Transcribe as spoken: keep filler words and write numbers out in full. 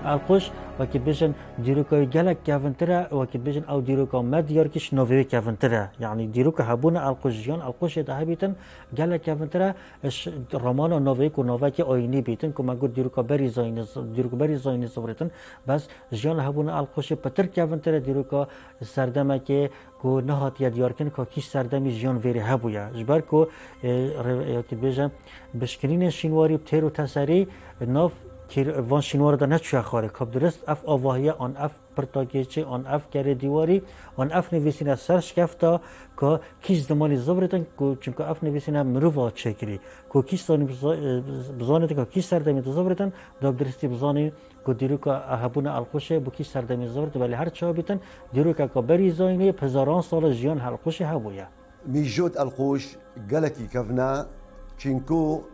القش وقت بيجن ديروكا جالك كافنترا وقت بيجن او ديروكا ما دياركش نوفي كافنترا يعني ديروكا هبونا القشيان القش ذهبيتن جالك كافنترا رومانو نوفي كو نوفاكي اويني بيتن كما قلت ديروكا بري زاين ديروكا بري زاين صبرتن بس جيان هبونا القش بتر كافنترا ديروكا سردما كي کو نهات یا دیارکن که کیش سردمی جیان ویری هبویا جبر کو که بیجم بشکرین شینواری بتر و تسری ناف که وان شینوار دا نچوی خاره کب درست اف آواهی آن اف پرتاکیچه آن اف کره دیواری آن اف نویسین سرش کفتا که کیش زمانی زبرتن که چونکه اف نویسین مروفا چکری که کیش سانی بزانید که کیش سردمی زبرتن داب درستی بزانی که دیروکا هبون القشه با کیش سردمی زبرت ولی هر چه بیتن دیروکا که بری زاینی هزاران سال جیان القشه هبویا میجود القوش گلکی کفنا چینکو